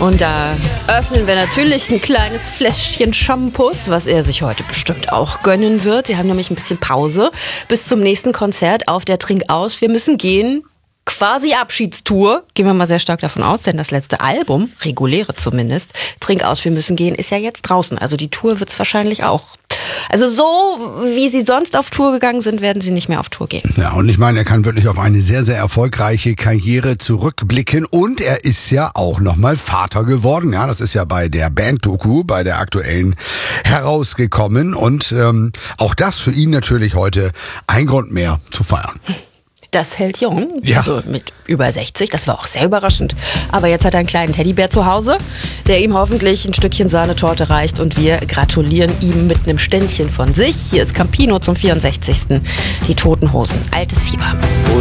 Und da öffnen wir natürlich ein kleines Fläschchen Shampoos, was er sich heute bestimmt auch gönnen wird. Sie haben nämlich ein bisschen Pause bis zum nächsten Konzert auf der Trink aus. Wir müssen gehen. Quasi Abschiedstour, gehen wir mal sehr stark davon aus, denn das letzte Album, reguläre zumindest, Trink aus, wir müssen gehen, ist ja jetzt draußen. Also die Tour wird's wahrscheinlich auch. Also so, wie sie sonst auf Tour gegangen sind, werden sie nicht mehr auf Tour gehen. Ja, und ich meine, er kann wirklich auf eine sehr, sehr erfolgreiche Karriere zurückblicken. Und er ist ja auch nochmal Vater geworden. Ja, das ist ja bei der Band-Doku, bei der aktuellen, herausgekommen. Und auch das für ihn natürlich heute ein Grund mehr zu feiern. Das hält jung, ja. Also mit über 60, das war auch sehr überraschend. Aber jetzt hat er einen kleinen Teddybär zu Hause, der ihm hoffentlich ein Stückchen Sahnetorte reicht und wir gratulieren ihm mit einem Ständchen von sich. Hier ist Campino zum 64. Die Toten Hosen, altes Fieber.